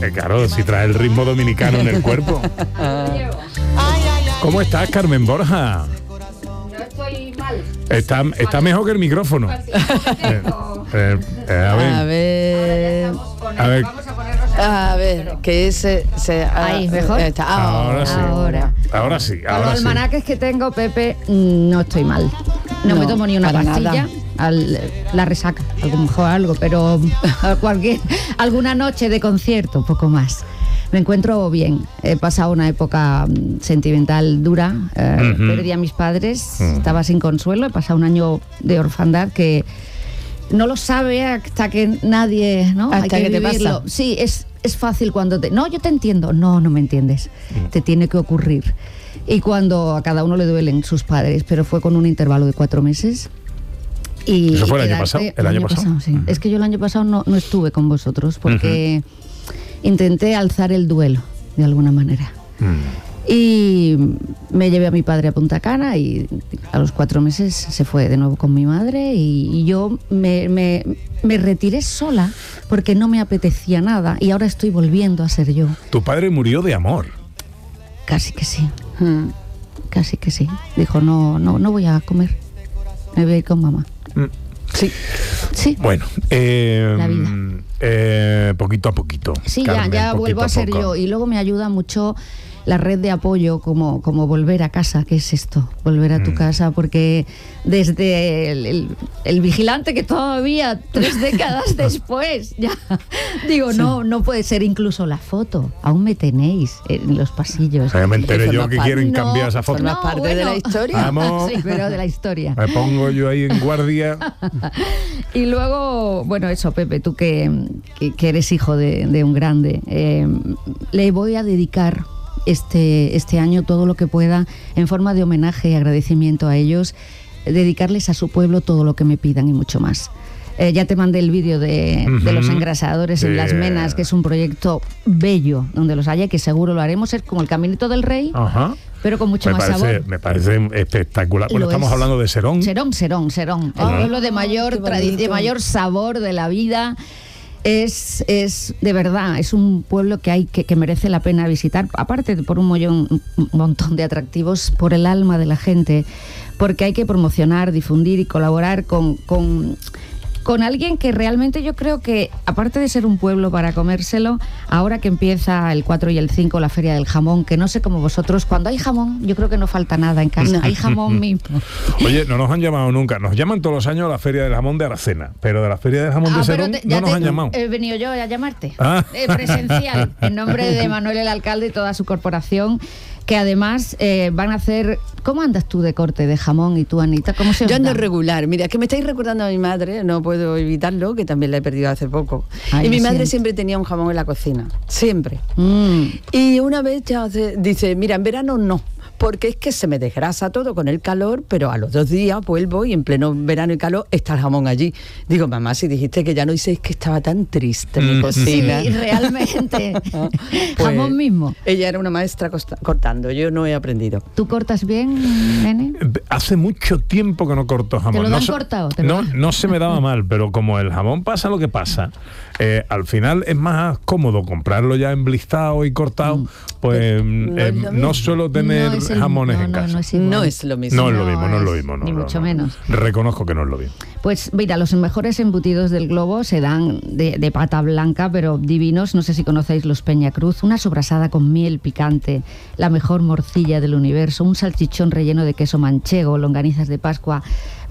Claro, si trae el ritmo dominicano en el cuerpo. ¿Cómo estás, Carmen Borja? No estoy mal. Está mejor que el micrófono. A ver. A ver, que ese ahí, mejor. Ahora sí. Ahora sí. Con los almanaques que tengo, Pepe, no estoy mal. No me tomo ni una pastilla. La resaca, a lo mejor algo, pero alguna noche de concierto, poco más. Me encuentro bien. He pasado una época sentimental dura. Perdí a mis padres, estaba sin consuelo. He pasado un año de orfandad que no lo sabe hasta que nadie, ¿no? Hasta hay que te vivirlo. pasa. Sí, es fácil cuando no, yo te entiendo. No me entiendes. Te tiene que ocurrir. Y cuando a cada uno le duelen sus padres, pero fue con un intervalo de 4 meses. Y ¿eso fue el año pasado? ¿El año pasado? Sí. Es que yo el año pasado no estuve con vosotros porque intenté alzar el duelo de alguna manera. Y me llevé a mi padre a Punta Cana y a los 4 meses se fue de nuevo con mi madre y yo me retiré sola porque no me apetecía nada y ahora estoy volviendo a ser yo. Tu padre murió de amor. Casi que sí. Casi que sí. Dijo, no voy a comer. Me voy a ir con mamá. Sí. Bueno, la vida. Poquito a poquito. Sí, Carmen, ya vuelvo a ser poco. yo. Y luego me ayuda mucho la red de apoyo como volver a casa. ¿Qué es esto? Volver a tu casa, porque desde el vigilante que todavía 3 décadas después, ya digo, no puede ser. Incluso la foto, aún me tenéis en los pasillos. O sea, me enteré yo que quieren cambiar esa foto. ¿Formas parte de la historia? Vamos. Sí, pero de la historia. Me pongo yo ahí en guardia. Y luego, bueno, eso, Pepe, tú que eres hijo de un grande, le voy a dedicar este año todo lo que pueda en forma de homenaje y agradecimiento a ellos, dedicarles a su pueblo todo lo que me pidan y mucho más. Ya te mandé el vídeo de los engrasadores en Las Menas, que es un proyecto bello donde los haya, que seguro lo haremos. Es como el Caminito del Rey, pero con mucho más sabor. Me parece espectacular. Bueno, estamos hablando de Serón. Serón. Un pueblo de mayor tradición, de mayor sabor de la vida. Es de verdad, es un pueblo que merece la pena visitar, aparte de por un montón de atractivos, por el alma de la gente, porque hay que promocionar, difundir y colaborar con alguien que realmente yo creo que, aparte de ser un pueblo para comérselo, ahora que empieza el 4 y el 5 la Feria del Jamón, que no sé cómo vosotros, cuando hay jamón, yo creo que no falta nada en casa, hay jamón mismo. Oye, no nos han llamado nunca, nos llaman todos los años a la Feria del Jamón de Aracena, pero de la Feria del Jamón de Serón no nos han llamado. He venido yo a llamarte, presencial, en nombre de Manuel el alcalde y toda su corporación, que además van a hacer... ¿Cómo andas tú de corte de jamón y tú, Anita? ¿Cómo se os Yo ando da? regular. Mira, es que me estáis recordando a mi madre, no puedo evitarlo, que también la he perdido hace poco. Ay, y mi lo madre siento. siempre tenía un jamón en la cocina, siempre. Y una vez dice, mira, en verano no, porque es que se me desgrasa todo con el calor, pero a los 2 días vuelvo y en pleno verano y calor está el jamón allí. Digo, mamá, si dijiste que ya no hice, es que estaba tan triste mi cocina. Sí, realmente. Pues, Jamón mismo. Ella era una maestra cortando, yo no he aprendido. ¿Tú cortas bien, nene? Hace mucho tiempo que no corto jamón. ¿Te lo han cortado? No se me daba mal, pero como el jamón pasa lo que pasa, al final es más cómodo comprarlo ya emblistado y cortado, pues no suelo tener jamones en casa. No es lo mismo. No es lo mismo. Ni mucho menos. Reconozco que no es lo mismo. Pues mira, los mejores embutidos del globo se dan de pata blanca, pero divinos. No sé si conocéis los Peñacruz, una sobrasada con miel picante, la mejor morcilla del universo, un salchichón relleno de queso manchego, longanizas de Pascua.